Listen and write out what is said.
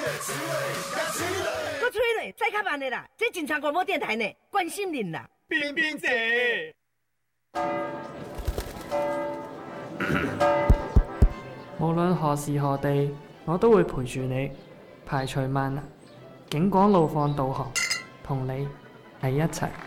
我催嘞，再较慢的啦，这警察广播电台呢，关心您啦。 冰冰姐， 無論何時何地，我都會陪住你，排除萬難，警廣路況導航，同你喺一齊。